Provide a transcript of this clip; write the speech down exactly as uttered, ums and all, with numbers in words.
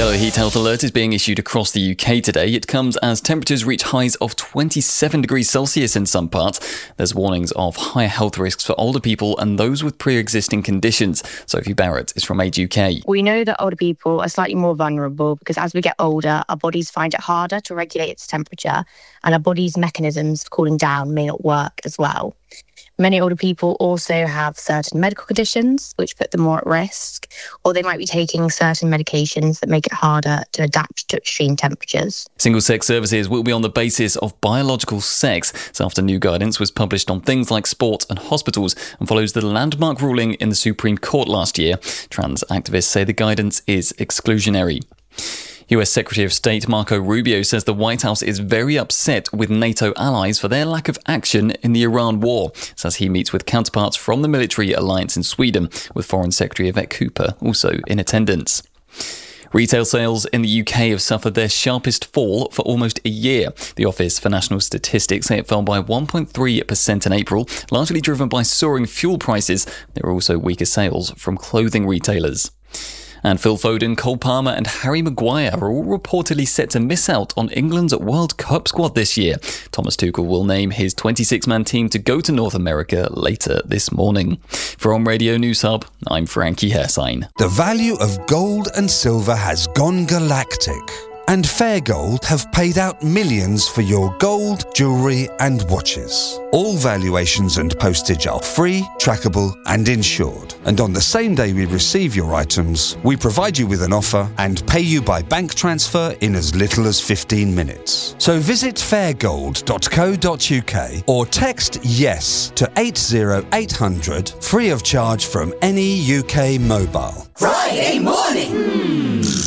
yellow heat health alert is being issued across the U K today. It comes as temperatures reach highs of twenty-seven degrees Celsius in some parts. There's warnings of higher health risks for older people and those with pre-existing conditions. Sophie Barrett is from Age U K. We know that older people are slightly more vulnerable because as we get older, our bodies find it harder to regulate its temperature and our body's mechanisms for cooling down may not work as well. Many older people also have certain medical conditions which put them more at risk, or they might be taking certain medications that make it harder to adapt to extreme temperatures. Single-sex services will be on the basis of biological sex. So after new guidance was published on things like sport and hospitals and follows the landmark ruling in the Supreme Court last year, trans activists say the guidance is exclusionary. U S Secretary of State Marco Rubio says the White House is very upset with NATO allies for their lack of action in the Iran war, as he meets with counterparts from the military alliance in Sweden, with Foreign Secretary Yvette Cooper also in attendance. Retail sales in the U K have suffered their sharpest fall for almost a year. The Office for National Statistics say it fell by one point three percent in April, largely driven by soaring fuel prices. There were also weaker sales from clothing retailers. And Phil Foden, Cole Palmer and Harry Maguire are all reportedly set to miss out on England's World Cup squad this year. Thomas Tuchel will name his twenty-six man team to go to North America later this morning. For On Radio News Hub, I'm Frankie Hersign. The value of gold and silver has gone galactic. And Fair Gold have paid out millions for your gold, jewellery and watches. All valuations and postage are free, trackable and insured. And on the same day we receive your items, we provide you with an offer and pay you by bank transfer in as little as fifteen minutes. So visit fair gold dot co dot uk or text YES to eight zero eight hundred free of charge from any U K mobile. Friday morning.